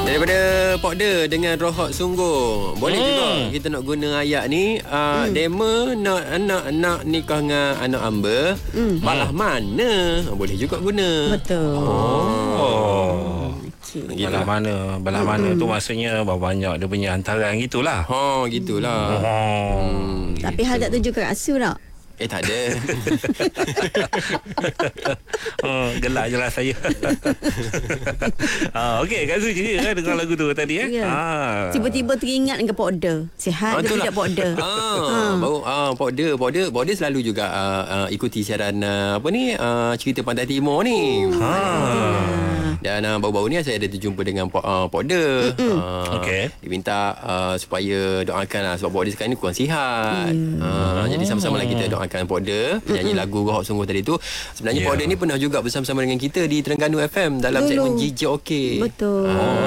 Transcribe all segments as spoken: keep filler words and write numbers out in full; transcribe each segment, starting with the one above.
Daripada Pokda dengan Rohok Sungguh. Boleh hmm. juga kita nak guna ayat ni. uh, hmm. Dema nak anak nak nikah dengan anak hamba. hmm. Balah mana? Boleh juga guna. Betul. Oh, Okay. Balah mana Balah hmm. mana tu maksudnya banyak dia punya hantaran gitulah. Ha, gitulah. Oh. Hmm, Tapi hal tak tuju ke rasu tak? Eh, tak ada. Oh, gelak je lah saya. ah, Okey, Kak Su cerita kan dengar lagu tu tadi eh. Ya. Ah. Tiba-tiba teringat dengan Pokda. Sihat Ah, ke itulah. tidak Pokda? Ah, Ha. baru ah Pokda, Pokda, Pokda selalu juga uh, uh, ikuti siaran uh, apa ni uh, cerita Pantai Timur ni. Ha. Dan uh, baru-baru ni saya ada terjumpa dengan uh, Pokda. Uh, Okey. Dia minta uh, supaya doakan lah, sebab Pokda sekarang ni kurang sihat. Mm. Uh, jadi sama-sama lah kita doakan Pokda, penyanyi lagu Rohok Sungguh tadi tu. Sebenarnya Yeah. Pokda ni pernah juga bersama-sama dengan kita di Terengganu F M dalam Dulu. segmen G J Okey. Betul.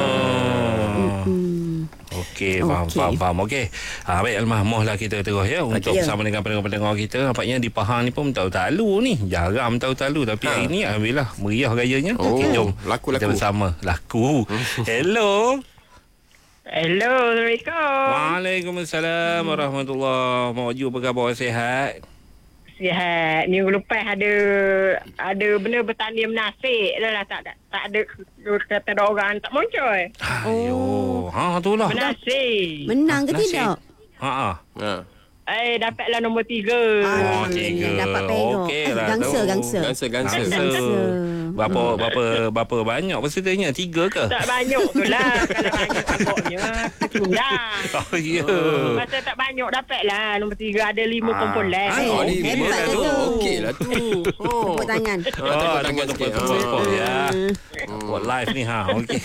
Oh. Hmm. Okey, faham, Okey. faham, faham. Okey. Ha, baik, Almah, mohlah kita terus ya untuk Ya. bersama dengan pendengar-pendengar kita. Nampaknya di Pahang ni pun tahu-talu ni. Jarang tahu-talu. Tapi Ha. hari ni Alhamdulillah meriah gayanya. Oh, Okey, jom. laku, Kita laku. bersama. Laku. Hello. Hello, Assalamualaikum. Waalaikumsalam warahmatullahi. Mak Ju, apa khabar? Sihat? Sihat. Minggu lepas ada ada benda bertanya menasik dah lah. Tak, tak, tak ada kata ada orang tak muncul. Ayo. Ha, tu lah. Menasik. Menang ke Nasib. tidak? Ha ah. Ha. Eh, dapatlah nombor tiga. Oh, Ah, tiga. dapat perak. Okey Eh, lah gangsa, tu. gangsa. Gangsa, gangsa. Gangsa. Berapa berapa berapa banyak pesertanya? Tiga ke? Tak banyak tu lah. Kalau banyak takutnya kecundang. Oh, ya. Masa tak banyak dapatlah nombor tiga. Ada lima Ah. kumpulan. Ah, Oh, oh, ni okey lima lah tu. tu. Okey lah tu. Oh. Tepuk tangan. Ah, tepuk tangan sikit. Tepuk Ah. ya. Buat live ni ha. Okey.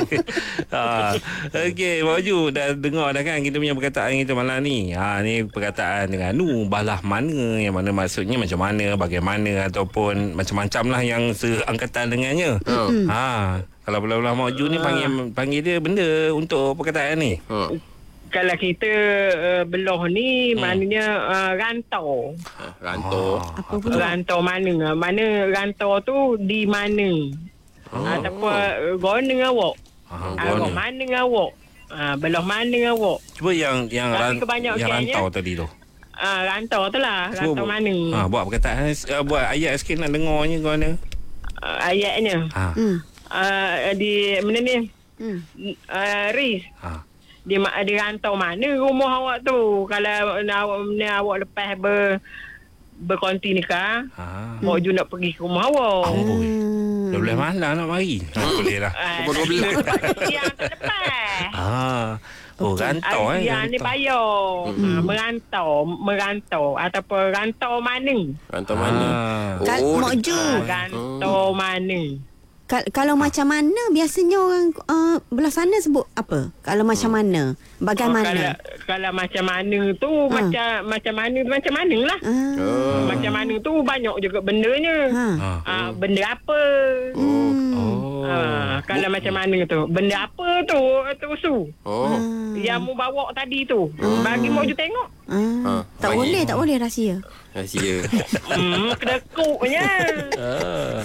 ha. Okey, Baju dah dengar dah kan kita punya perkataan kita malam ni. Ha, ni perkataan dengan nu balah mana, yang mana maksudnya macam mana, bagaimana ataupun macam-macam lah yang seangkatan dengannya. Oh. Ha. Kalau belah-belah Maju ni panggil panggil dia benda untuk perkataan ni. Ha. Kalau kita uh, belah ni Hmm. maknanya uh, rantau. Ah, Rantau. Apa pula? Rantau mana? Mana rantau tu di mana? Oh. Ataupun uh, gona awak. Ha, Awak gona. mana awak? Ah, belah mana awak? Cuba yang yang Tapi ran, kebanyakannya- yang rantau tadi tu. Ah, rantau tu lah. Cuba Rantau bu- mana? Ha, buat perkataan uh, buat ayat sikit nak dengarnya gona. Ah, ayatnya. Ha. Hmm. Ah, di mana ni? Hmm. Ah, Riz. Ha. Di, ma- di rantau mana rumah awak tu? Kalau nak awak, ni awak lepas ber, berkonti nikah, Ha. Mak Ju nak pergi ke rumah awak. Amboi. Hmm. Dua belas malam nak mari. Ha, boleh lah. Ah, Pukul dua belas. Siang tak lepas. Ah. Oh, rantau eh. Yang ni rantau. bayar. Ha, merantau. Merantau. Ataupun rantau mana? Rantau mana? Ah. Kal- Mak Ju. Ha, rantau mana? Kal- kalau macam mana biasanya orang uh, belah sana sebut apa? Kalau macam mana? Oh, Bagaimana? kalau, kalau macam mana tu, Ha. macam macam mana macam mana lah. Ah. Oh. Macam mana tu banyak juga bendanya. Ha. Ha. Ah, benda apa? Hmm. Oh. Ah, kalau macam mana tu? Benda apa tu? Tu su. Oh. Yang mu bawa tadi tu. Bagi Mak Ju tengok. Ah. Ha, Tak bagi. boleh, tak boleh rahsia. Rahsia. Hmm, kedekuknya. Ah.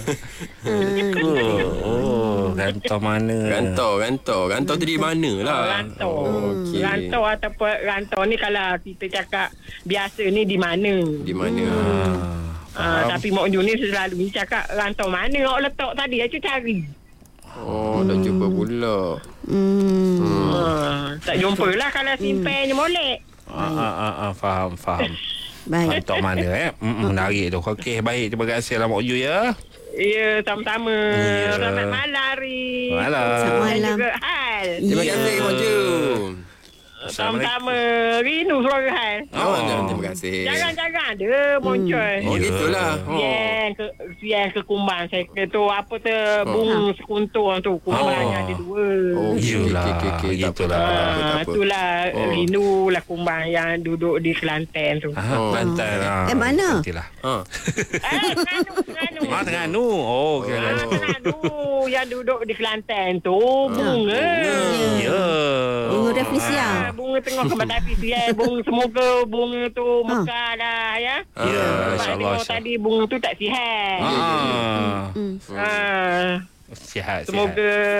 Oh, rantau mana? Rantau, rantau. Rantau tu di mana lah? Rantau. Oh, okey. Rantau ataupun rantau ni kalau kita cakap biasa ni di mana? Di mana? Ah, tapi Mak Ju ni selalu ni cakap rantau mana awak letak tadi. Aku cari. Oh, dah jumpa pula. Hmm. Ah, tak jumpa lah kalau simpannya molek. Ah, ah, ah, ah, faham, faham. Baik. Rantau mana eh? Mm, menarik tu. Okey, baik. Terima kasih lah Mak Ju ya. Ya, sama-sama. Ya. Selamat malam, Ari. Malam. Selamat Dan malam. juga Hal. Terima Ya. kasih, Mak Ju. Sama-sama. Rindu suara Hal. Oh, oh. Terima kasih. Jangan-jangan ada muncul. Oh, Ya. gitulah. Oh. Yang ke yang ke kumbang saya kata apa tu bunga sekuntur tu kumbang Oh. ada dua. Oh, okey, Iyalah, okey, okey, okey. Tak apa, gitulah. tak apa, tak Ah, apa. itulah Oh. rindu lah kumbang yang duduk di Kelantan tu. Ah, Oh. Kelantan. Ah, Eh, mana? nantilah. Ha. Eh, Terengganu, Terengganu. Ah, Terengganu. Oh, okey. Ah, Terengganu. Terengganu yang duduk di Kelantan tu bunga. Ya. Bunga Rafflesia. Ah, bunga tengah ke matapi sial. Bunga semoga bunga tu mekar dah ya. Ya, Sebab insyaAllah. tengok tadi bunga tu tak sihat. Ah. Hmm. Ah, Sihat, sihat. semoga